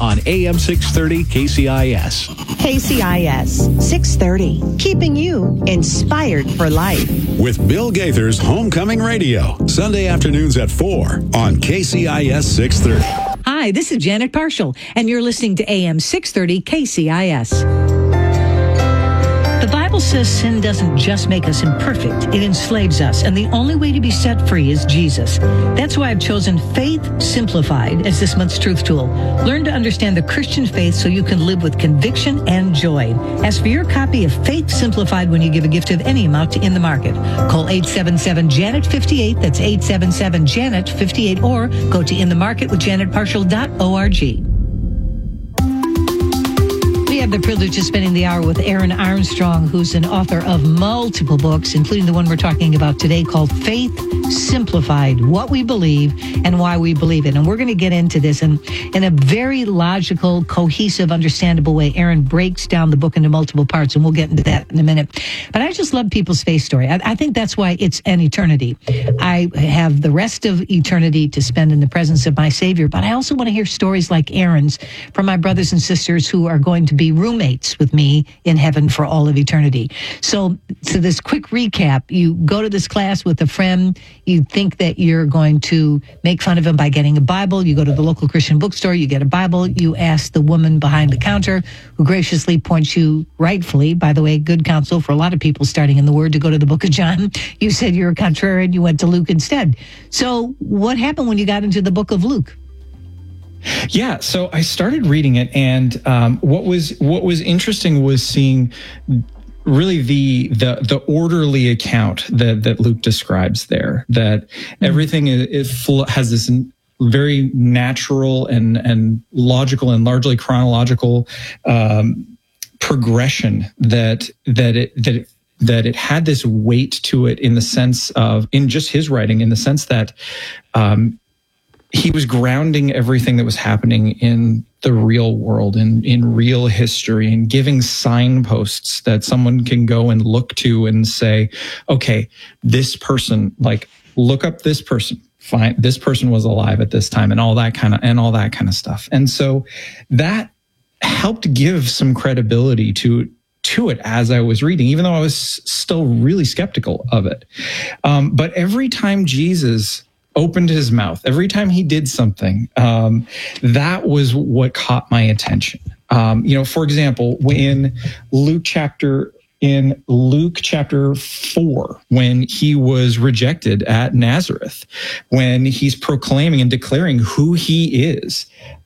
on AM 630 KCIS. KCIS 630, keeping you inspired for life. With Bill Gaither's Homecoming Radio, Sunday afternoons at 4 on KCIS 630. Hi, this is Janet Parshall, and you're listening to AM 630 KCIS. The Bible says sin doesn't just make us imperfect, it enslaves us, and the only way to be set free is Jesus. That's why I've chosen Faith Simplified as this month's truth tool. Learn to understand the Christian faith so you can live with conviction and joy. Ask for your copy of Faith Simplified when you give a gift of any amount to In the Market. Call 877-JANET-58, that's 877-JANET-58, or go to inthemarketwithjanetparshall.org. We have the privilege of spending the hour with Aaron Armstrong, who's an author of multiple books, including the one we're talking about today called Faith Simplified, What We Believe and Why We Believe It. And we're going to get into this in a very logical, cohesive, understandable way. Aaron breaks down the book into multiple parts, and we'll get into that in a minute. But I just love people's faith story. I think that's why it's an eternity. I have the rest of eternity to spend in the presence of my Savior, but I also want to hear stories like Aaron's from my brothers and sisters who are going to be roommates with me in heaven for all of eternity. So this quick recap, you go to this class with a friend, you think that you're going to make fun of him by getting a Bible, you go to the local Christian bookstore, you get a Bible, you ask the woman behind the counter who graciously points you rightfully, by the way, good counsel for a lot of people starting in the Word, to go to the book of John. You said you're a contrarian, you went to Luke instead. So what happened when you got into the book of Luke? Yeah, so I started reading it, and what was interesting was seeing really the orderly account that Luke describes there. That everything has this very natural and logical and largely chronological progression that it had this weight to it in the sense of, in just his writing, in the sense that he was grounding everything that was happening in the real world, in real history, and giving signposts that someone can go and look to and say, okay, this person, like, look up this person, find this person was alive at this time, and all that kind of stuff. And so that helped give some credibility to it as I was reading, even though I was still really skeptical of it. But every time Jesus opened his mouth, every time he did something, that was what caught my attention. For example, in Luke chapter 4, when he was rejected at Nazareth, when he's proclaiming and declaring who he is,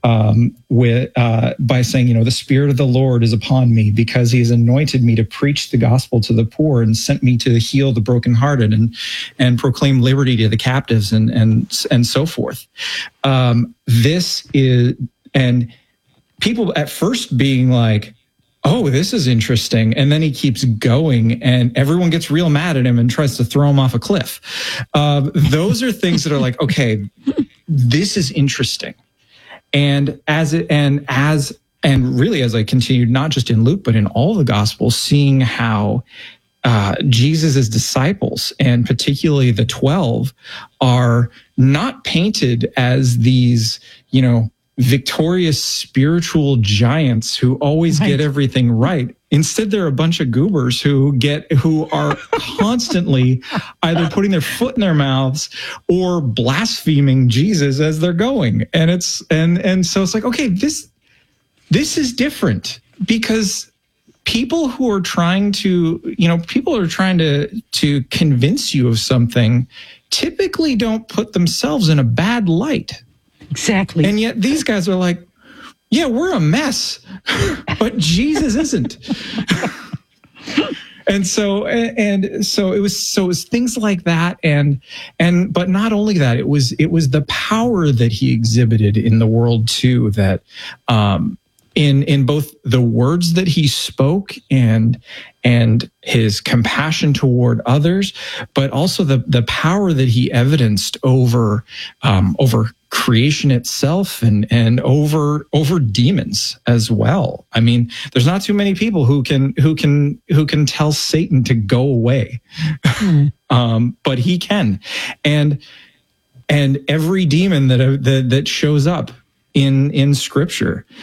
by saying, the Spirit of the Lord is upon me because he has anointed me to preach the gospel to the poor and sent me to heal the brokenhearted and proclaim liberty to the captives and so forth. This is, and people at first being like, oh, this is interesting. And then he keeps going and everyone gets real mad at him and tries to throw him off a cliff. Those are things that are like, okay, this is interesting. And really as I continued, not just in Luke, but in all the Gospels, seeing how Jesus' disciples, and particularly the 12, are not painted as these, victorious spiritual giants who always get everything right. Instead, they're a bunch of goobers who are constantly either putting their foot in their mouths or blaspheming Jesus as they're going. And so it's like, okay, this is different, because people are trying to convince you of something typically don't put themselves in a bad light. Exactly. And yet these guys are like, yeah, we're a mess, but Jesus isn't. And so it was things like that. But not only that, it was the power that he exhibited in the world too, that, in both the words that he spoke and his compassion toward others, but also the power that he evidenced over creation itself and over demons as well. I mean, there's not too many people who can tell Satan to go away, but he can, and every demon that shows up in Scripture